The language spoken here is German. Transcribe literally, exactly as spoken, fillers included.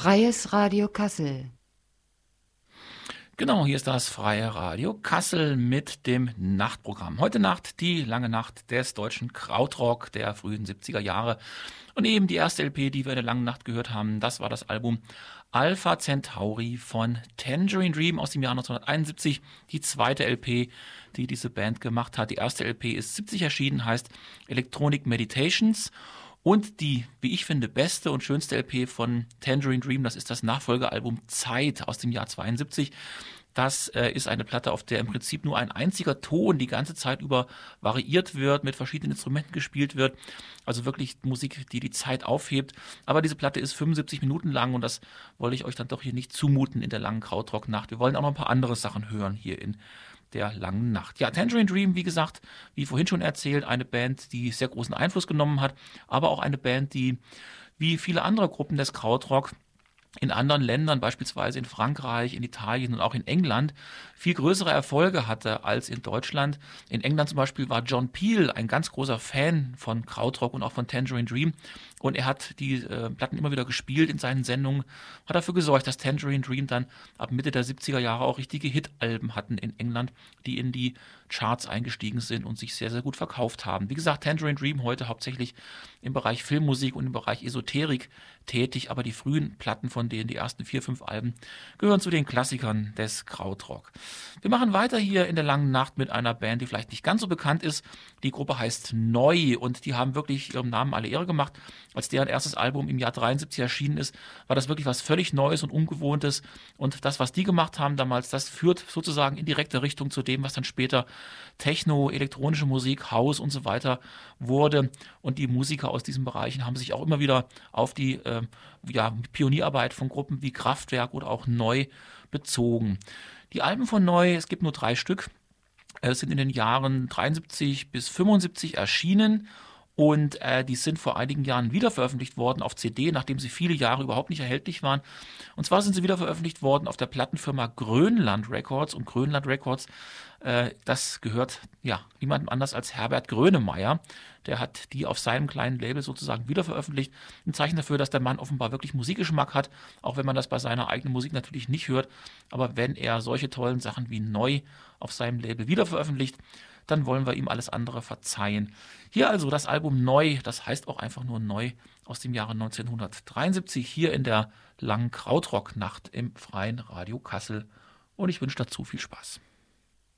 Freies Radio Kassel. Genau, hier ist das Freie Radio Kassel mit dem Nachtprogramm. Heute Nacht die lange Nacht des deutschen Krautrock der frühen siebziger Jahre. Und eben die erste L P, die wir in der langen Nacht gehört haben, das war das Album Alpha Centauri von Tangerine Dream aus dem Jahr neunzehnhunderteinundsiebzig. Die zweite L P, die diese Band gemacht hat. Die erste L P ist siebzig erschienen, heißt Electronic Meditations. Und die, wie ich finde, beste und schönste L P von Tangerine Dream, das ist das Nachfolgealbum Zeit aus dem Jahr zweiundsiebzig. Das äh, ist eine Platte, auf der im Prinzip nur ein einziger Ton die ganze Zeit über variiert wird, mit verschiedenen Instrumenten gespielt wird. Also wirklich Musik, die die Zeit aufhebt. Aber diese Platte ist fünfundsiebzig Minuten lang und das wollte ich euch dann doch hier nicht zumuten in der langen Krautrock-Nacht. Wir wollen auch noch ein paar andere Sachen hören hier in der langen Nacht. Ja, Tangerine Dream, wie gesagt, wie vorhin schon erzählt, eine Band, die sehr großen Einfluss genommen hat, aber auch eine Band, die wie viele andere Gruppen des Krautrock in anderen Ländern, beispielsweise in Frankreich, in Italien und auch in England, viel größere Erfolge hatte als in Deutschland. In England zum Beispiel war John Peel ein ganz großer Fan von Krautrock und auch von Tangerine Dream. Und er hat die äh, Platten immer wieder gespielt in seinen Sendungen, hat dafür gesorgt, dass Tangerine Dream dann ab Mitte der siebziger Jahre auch richtige Hitalben hatten in England, die in die Charts eingestiegen sind und sich sehr, sehr gut verkauft haben. Wie gesagt, Tangerine Dream heute hauptsächlich im Bereich Filmmusik und im Bereich Esoterik tätig, aber die frühen Platten von denen, die ersten vier, fünf Alben, gehören zu den Klassikern des Krautrock. Wir machen weiter hier in der langen Nacht mit einer Band, die vielleicht nicht ganz so bekannt ist. Die Gruppe heißt Neu und die haben wirklich ihrem Namen alle Ehre gemacht. Als deren erstes Album im Jahr dreiundsiebzig erschienen ist, war das wirklich was völlig Neues und Ungewohntes. Und das, was die gemacht haben damals, das führt sozusagen in direkte Richtung zu dem, was dann später Techno, elektronische Musik, House und so weiter wurde. Und die Musiker aus diesen Bereichen haben sich auch immer wieder auf die äh, ja, Pionierarbeit von Gruppen wie Kraftwerk oder auch Neu bezogen. Die Alben von Neu, es gibt nur drei Stück, äh, sind in den Jahren dreiundsiebzig bis fünfundsiebzig erschienen. Und äh, die sind vor einigen Jahren wieder veröffentlicht worden auf C D, nachdem sie viele Jahre überhaupt nicht erhältlich waren. Und zwar sind sie wieder veröffentlicht worden auf der Plattenfirma Grönland Records. Und Grönland Records, äh, das gehört ja niemandem anders als Herbert Grönemeyer. Der hat die auf seinem kleinen Label sozusagen wieder veröffentlicht. Ein Zeichen dafür, dass der Mann offenbar wirklich Musikgeschmack hat, auch wenn man das bei seiner eigenen Musik natürlich nicht hört. Aber wenn er solche tollen Sachen wie Neu auf seinem Label wieder veröffentlicht, dann wollen wir ihm alles andere verzeihen. Hier also das Album Neu, das heißt auch einfach nur Neu, aus dem Jahre neunzehnhundertdreiundsiebzig, hier in der langen Krautrock-Nacht im Freien Radio Kassel. Und ich wünsche dazu viel Spaß.